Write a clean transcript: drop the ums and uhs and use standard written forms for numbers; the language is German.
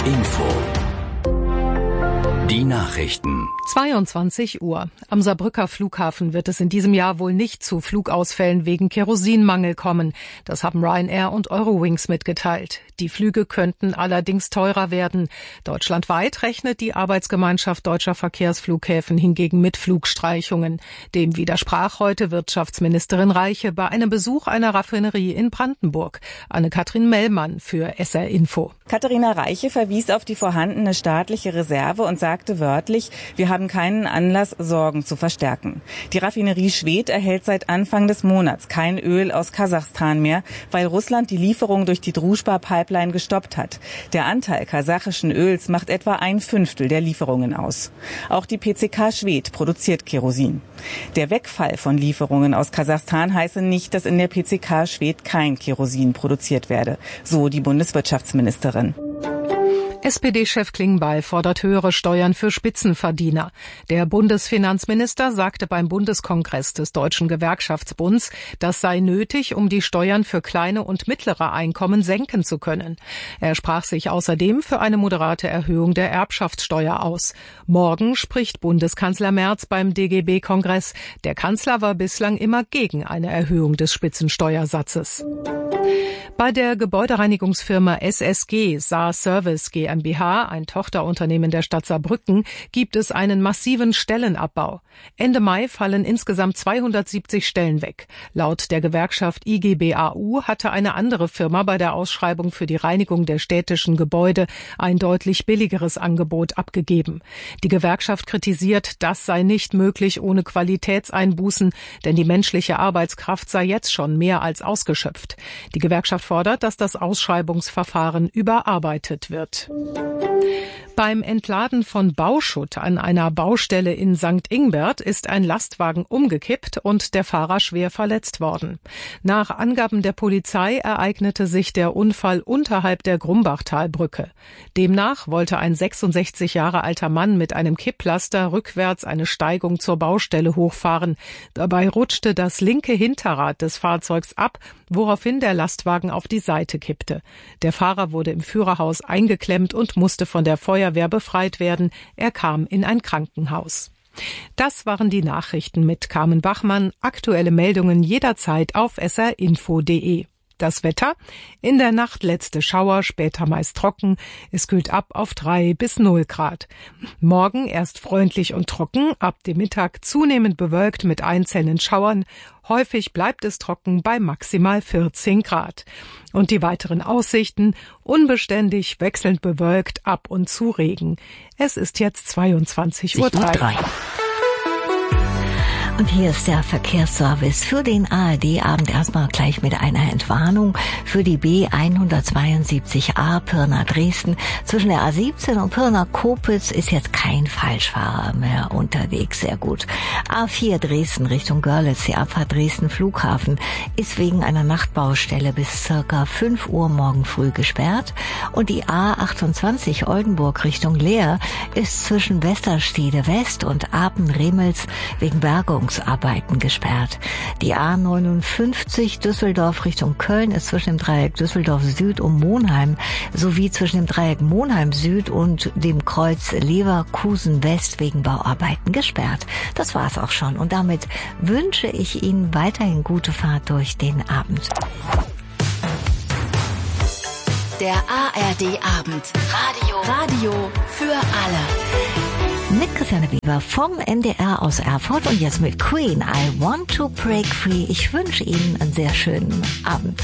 Info. Die Nachrichten. 22 Uhr. Am Saarbrücker Flughafen wird es in diesem Jahr wohl nicht zu Flugausfällen wegen Kerosinmangel kommen. Das haben Ryanair und Eurowings mitgeteilt. Die Flüge könnten allerdings teurer werden. Deutschlandweit rechnet die Arbeitsgemeinschaft Deutscher Verkehrsflughäfen hingegen mit Flugstreichungen. Dem widersprach heute Wirtschaftsministerin Reiche bei einem Besuch einer Raffinerie in Brandenburg. Anne-Kathrin Mellmann für SR Info. Katharina Reiche verwies auf die vorhandene staatliche Reserve und sagte wörtlich, wir haben keinen Anlass, Sorgen zu verstärken. Die Raffinerie Schwedt erhält seit Anfang des Monats kein Öl aus Kasachstan mehr, weil Russland die Lieferung durch die Druzhba-Pipeline gestoppt hat. Der Anteil kasachischen Öls macht etwa 1/5 der Lieferungen aus. Auch die PCK Schwedt produziert Kerosin. Der Wegfall von Lieferungen aus Kasachstan heiße nicht, dass in der PCK Schwedt kein Kerosin produziert werde, so die Bundeswirtschaftsministerin. SPD-Chef Klingbeil fordert höhere Steuern für Spitzenverdiener. Der Bundesfinanzminister sagte beim Bundeskongress des Deutschen Gewerkschaftsbunds, das sei nötig, um die Steuern für kleine und mittlere Einkommen senken zu können. Er sprach sich außerdem für eine moderate Erhöhung der Erbschaftssteuer aus. Morgen spricht Bundeskanzler Merz beim DGB-Kongress. Der Kanzler war bislang immer gegen eine Erhöhung des Spitzensteuersatzes. Bei der Gebäudereinigungsfirma SSG Saar Service GmbH, ein Tochterunternehmen der Stadt Saarbrücken, gibt es einen massiven Stellenabbau. Ende Mai fallen insgesamt 270 Stellen weg. Laut der Gewerkschaft IGBAU hatte eine andere Firma bei der Ausschreibung für die Reinigung der städtischen Gebäude ein deutlich billigeres Angebot abgegeben. Die Gewerkschaft kritisiert, das sei nicht möglich ohne Qualitätseinbußen, denn die menschliche Arbeitskraft sei jetzt schon mehr als ausgeschöpft. Die Gewerkschaft fordert, dass das Ausschreibungsverfahren überarbeitet wird. Beim Entladen von Bauschutt an einer Baustelle in St. Ingbert ist ein Lastwagen umgekippt und der Fahrer schwer verletzt worden. Nach Angaben der Polizei ereignete sich der Unfall unterhalb der Grumbachtalbrücke. Demnach wollte ein 66 Jahre alter Mann mit einem Kipplaster rückwärts eine Steigung zur Baustelle hochfahren. Dabei rutschte das linke Hinterrad des Fahrzeugs ab, woraufhin der Lastwagen auf die Seite kippte. Der Fahrer wurde im Führerhaus eingeklemmt und musste von der Feuerwehr befreit werden. Er kam in ein Krankenhaus. Das waren die Nachrichten mit Carmen Bachmann. Aktuelle Meldungen jederzeit auf srinfo.de. Das Wetter: in der Nacht letzte Schauer, später meist trocken. Es kühlt ab auf 3 bis 0 Grad. Morgen erst freundlich und trocken, ab dem Mittag zunehmend bewölkt mit einzelnen Schauern. Häufig bleibt es trocken bei maximal 14 Grad. Und die weiteren Aussichten: unbeständig, wechselnd bewölkt, ab und zu Regen. Es ist jetzt 22:03 Uhr. Und hier ist der Verkehrsservice für den ARD-Abend. Erstmal gleich mit einer Entwarnung für die B172a Pirna-Dresden. Zwischen der A17 und Pirna-Kopitz ist jetzt kein Falschfahrer mehr unterwegs. Sehr gut. A4 Dresden Richtung Görlitz, die Abfahrt Dresden Flughafen, ist wegen einer Nachtbaustelle bis circa 5 Uhr morgen früh gesperrt. Und die A28 Oldenburg Richtung Leer ist zwischen Westerstede West und Apen-Remels wegen Bergungsarbeiten gesperrt. Die A59 Düsseldorf Richtung Köln ist zwischen dem Dreieck Düsseldorf Süd und Monheim sowie zwischen dem Dreieck Monheim Süd und dem Kreuz Leverkusen West wegen Bauarbeiten gesperrt. Das war's auch schon und damit wünsche ich Ihnen weiterhin gute Fahrt durch den Abend. Der ARD-Abend. Radio für alle. Mit Christiane Weber vom NDR aus Erfurt und jetzt mit Queen, I Want to Break Free. Ich wünsche Ihnen einen sehr schönen Abend.